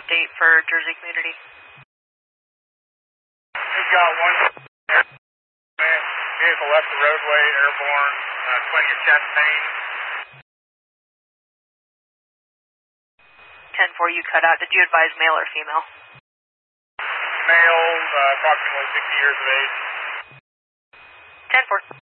update for Jersey Community. We've got one vehicle left the roadway, airborne, plenty of chest pain. 10-4, you cut out. Did you advise male or female? Male, approximately 60 years of age. 10-4.